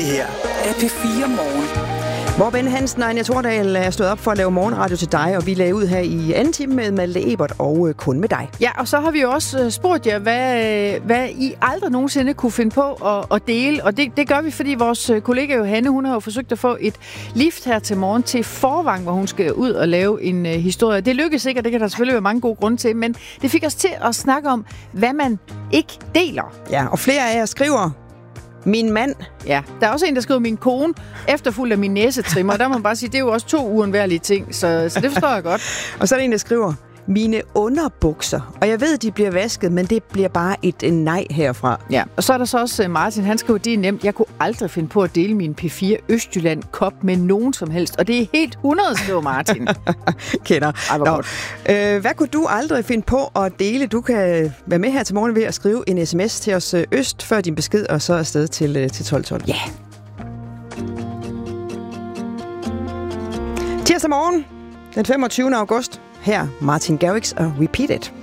her er P4 Morgen. Hvor Ben Hansen og Anja Thordal er stået op for at lave morgenradio til dig, og vi lagde ud her i anden time med Malte Ebert og kun med dig. Ja, og så har vi jo også spurgt jer, hvad I aldrig nogensinde kunne finde på at dele. Og det gør vi, fordi vores kollega Johanne, hun har jo forsøgt at få et lift her til morgen til Forvang, hvor hun skal ud og lave en historie. Det lykkedes ikke, og det kan der selvfølgelig være mange gode grunde til, men det fik os til at snakke om, hvad man ikke deler. Ja, og flere af jer skriver... Min mand. Ja, der er også en, der skriver min kone, efterfulgt af min næsetrimmer. Der må man bare sige, det er jo også 2 uundværlige ting, så det forstår jeg godt. Og så er der en, der skriver, mine underbukser. Og jeg ved, de bliver vasket, men det bliver bare et nej herfra. Ja, og så er der så også Martin, han skriver, det er nemt. Jeg kunne aldrig finde på at dele min P4 Østjylland-kop med nogen som helst. Og det er helt 100, skriver Martin. Kender. Hvad kunne du aldrig finde på at dele? Du kan være med her til morgen ved at skrive en sms til os øst før din besked, og så afsted til 1212. Ja. Tirsdag morgen, den 25. august. Her Martin Garrix og Repeat It.